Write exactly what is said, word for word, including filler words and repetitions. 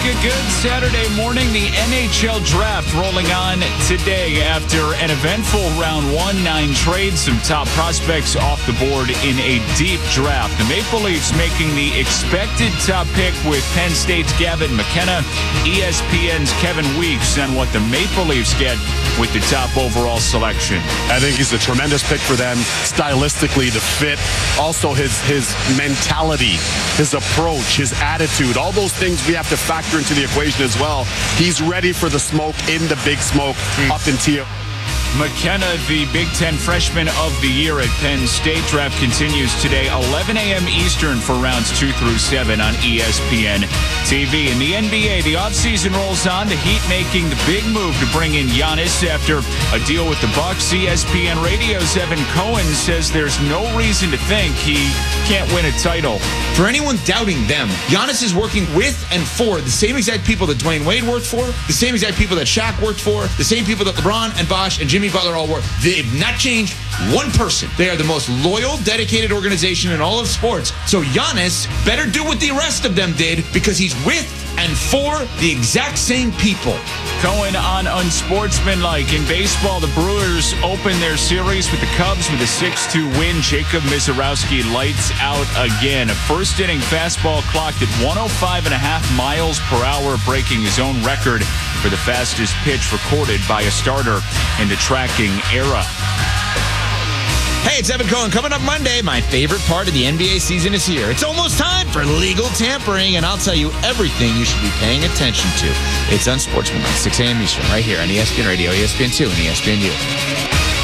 good, good Saturday morning. The N H L draft rolling on today after an eventful round one, nine trades, some top prospects off the board in a deep draft. The Maple Leafs making the expected top pick with Penn State's Gavin McKenna, E S P N's Kevin Weeks, and what the Maple Leafs get with the top overall selection. I think he's a tremendous pick for them, stylistically, the fit, also his his mentality, his approach, his attitude, all those things we have to factor into the equation as well. He's ready for the smoke in the big smoke up in T O. McKenna, the Big Ten Freshman of the Year at Penn State. Draft continues today, eleven a.m. Eastern for rounds two through seven on E S P N T V. In the N B A, the offseason rolls on. The Heat making the big move to bring in Giannis after a deal with the Bucks. E S P N Radio's Evan Cohen says there's no reason to think he can't win a title. For anyone doubting them, Giannis is working with and for the same exact people that Dwayne Wade worked for, the same exact people that Shaq worked for, the same people that LeBron and Bosh and Jimmy Butler all work. They've not changed one person. They are the most loyal, dedicated organization in all of sports. So Giannis better do what the rest of them did because he's with and for the exact same people. Cohen on unsportsmanlike. In baseball, the Brewers open their series with the Cubs with a six two win. Jacob Misiorowski lights out again. A first inning fastball clocked at one oh five point five miles per hour, breaking his own record for the fastest pitch recorded by a starter in the tracking era. Hey, it's Evan Cohen. Coming up Monday, my favorite part of the N B A season is here. It's almost time for legal tampering, and I'll tell you everything you should be paying attention to. It's Unsportsmanlike, six a.m. Eastern, right here on E S P N Radio, E S P N two, and E S P N U.